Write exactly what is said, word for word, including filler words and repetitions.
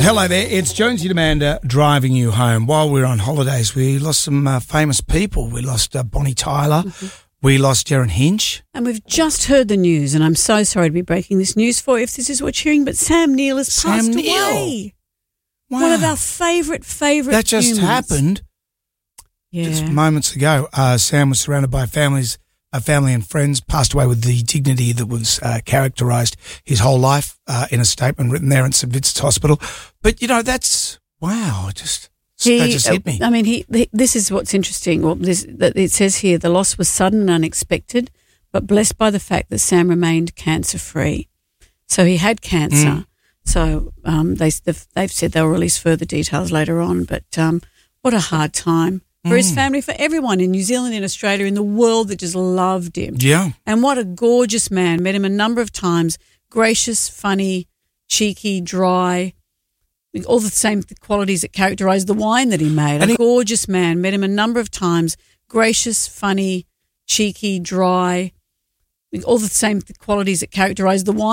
Hello there, it's Jonesy Demander driving you home. While we were on holidays, we lost some uh, famous people. We lost uh, Bonnie Tyler. Mm-hmm. We lost Darren Hinch. And we've just heard the news, and I'm so sorry to be breaking this news for you if this is what you're hearing, but Sam Neill has Sam passed Neill. away. Wow. One of our favourite, favourite That just humans. happened Yeah. just moments ago. Uh, Sam was surrounded by families, uh, family and friends, passed away with the dignity that was uh, characterised his whole life uh, in a statement written there in St Vincent's Hospital. But, you know, that's, wow, it just, He, that just hit me. I mean, he, he, this is what's interesting. Well, this, that it says here, the loss was sudden and unexpected, but blessed by the fact that Sam remained cancer-free. So he had cancer. Mm. So um, they, they've, they've said they'll release further details later on. But um, what a hard time for Mm. his family, for everyone in New Zealand, in Australia, in the world that just loved him. Yeah. And what a gorgeous man. Met him a number of times. Gracious, funny, cheeky, dry, all the same qualities that characterise the wine that he made. And a he- gorgeous man. Met him a number of times. Gracious, funny, cheeky, dry, all the same qualities that characterise the wine.